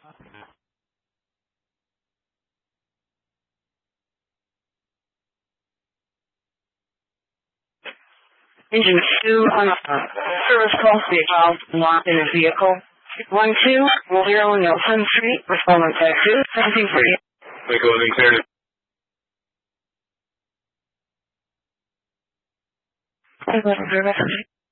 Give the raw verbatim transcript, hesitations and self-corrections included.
Engine two on uh, service call to a child locked in a vehicle. One two, zero Nelson Street, respondent tag two, seventeen three. Waco Living clear to Service.